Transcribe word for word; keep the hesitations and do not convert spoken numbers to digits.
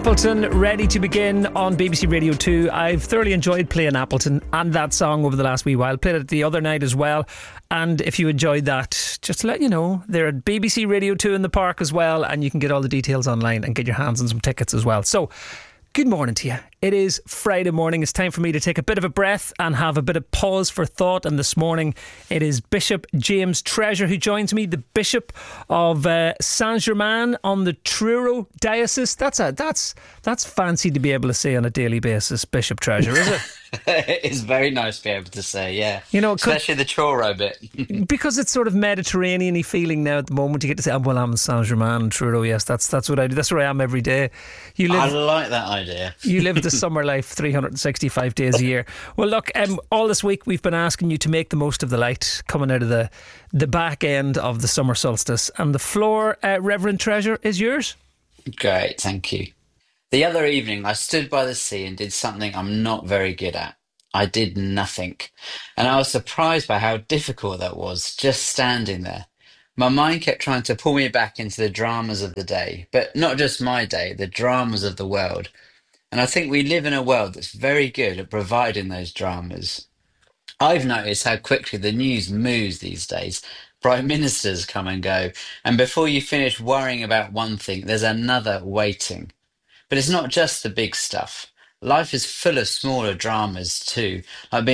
Appleton, ready to begin on B B C Radio two. I've thoroughly enjoyed playing Appleton and that song over the last wee while. Played it the other night as well. And if you enjoyed that, just to let you know, they're at B B C Radio two in the park as well, and you can get all the details online and get your hands on some tickets as well. So, good morning to you. It is Friday morning. It's time for me to take a bit of a breath and have a bit of pause for thought. And this morning it is Bishop James Treasure who joins me, the Bishop of uh, Saint-Germain on the Truro Diocese. That's a that's that's fancy to be able to say on a daily basis, Bishop Treasure, is it? It's very nice to be able to say, yeah. You know, especially the Truro bit. Because it's sort of Mediterranean-y feeling now at the moment. You get to say, oh, well, I'm in Saint-Germain and Truro. Yes, that's that's what I do. That's where I am every day. You live, I like that idea. You live the summer life three hundred sixty-five days a year. Well, look, um, all this week we've been asking you to make the most of the light coming out of the, the back end of the summer solstice. And the floor, uh, Reverend Treasure, is yours. Great, thank you. The other evening, I stood by the sea and did something I'm not very good at. I did nothing. And I was surprised by how difficult that was, just standing there. My mind kept trying to pull me back into the dramas of the day, but not just my day, the dramas of the world. And I think we live in a world that's very good at providing those dramas. I've noticed how quickly the news moves these days. Prime ministers come and go, and before you finish worrying about one thing, there's another waiting. But it's not just the big stuff. Life is full of smaller dramas too, like being